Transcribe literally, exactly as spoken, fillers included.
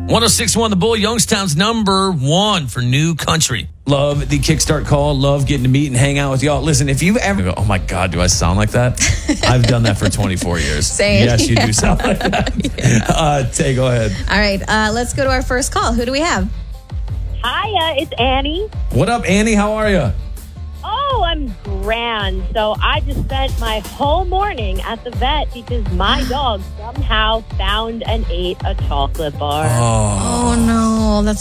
one oh six point one The Bull, Youngstown's number one for new country. Love the Kickstart call. Love getting to meet and hang out with y'all. Listen, if you've ever go, oh my God, do I sound like that? I've done that for twenty-four years. Same. Yes, you do sound like that. yeah. uh, Tay, go ahead. All right, uh, let's go to our first call. Who do we have? Hiya, it's Annie. What up, Annie? How are you? Oh, I'm grand. So I just spent my whole morning at the vet because my dog somehow found and ate a chocolate bar. Oh, Oh, no. That's